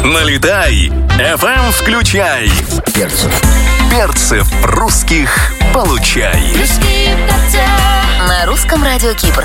Налетай, FM включай. Перцев русских получай. На русском радио Кипр.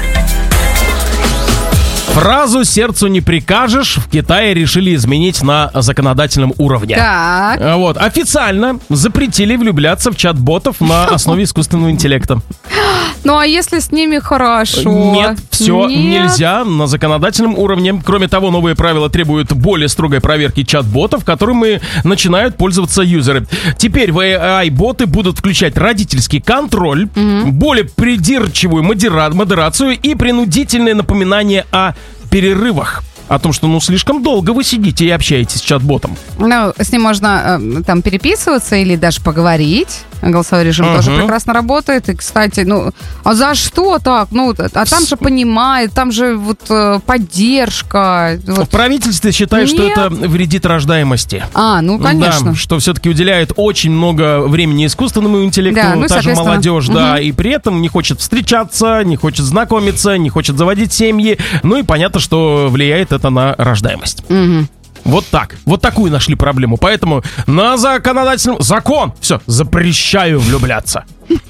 Фразу «сердцу не прикажешь» в Китае решили изменить на законодательном уровне. Так. Вот. Официально запретили влюбляться в чат-ботов на основе искусственного интеллекта. Ну, а если с ними хорошо? Нет, все нельзя на законодательном уровне. Кроме того, новые правила требуют более строгой проверки чат-ботов, которыми начинают пользоваться юзеры. Теперь в AI-боты будут включать родительский контроль, более придирчивую модерацию и принудительное напоминание о перерывах. О том, что, слишком долго вы сидите и общаетесь с чат-ботом. Ну, с ним можно там переписываться или даже поговорить. Голосовой режим тоже прекрасно работает. И, кстати, а за что так? А там же понимает, там же поддержка. В правительстве считают, что это вредит рождаемости. Конечно. Да, что все-таки уделяет очень много времени искусственному интеллекту, та же молодежь, и при этом не хочет встречаться, не хочет знакомиться, не хочет заводить семьи. И понятно, что влияет это на рождаемость. Вот так. Вот такую нашли проблему. Поэтому на законодательном... Закон! Все, запрещаю влюбляться.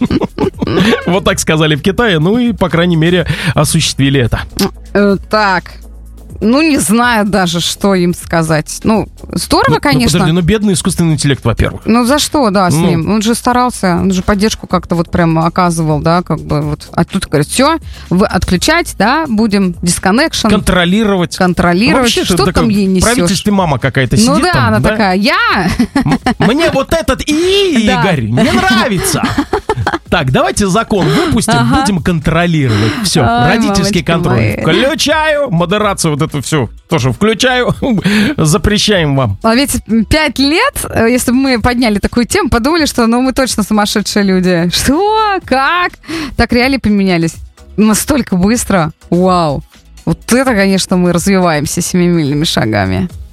Вот так сказали в Китае. И, по крайней мере, осуществили это. Так. Не знаю даже, что им сказать. Здорово, конечно. Подожди, бедный искусственный интеллект, во-первых. За что, с ним? Он же старался, он же поддержку как-то прям оказывал, А тут говорит, все, вы отключать, будем disconnection. Контролировать. Что там ей несешь? В правительстве мама какая-то сидит там, она такая, Мне вот этот Игорь не нравится. Так, давайте закон выпустим, будем контролировать. Все, родительский контроль. Включаю, модерацию эту всю тоже включаю, запрещаем вам. А ведь 5 лет, если бы мы подняли такую тему, подумали, что мы точно сумасшедшие люди. Что? Как? Так реалии поменялись настолько быстро. Вау. Вот это, конечно, мы развиваемся семимильными шагами.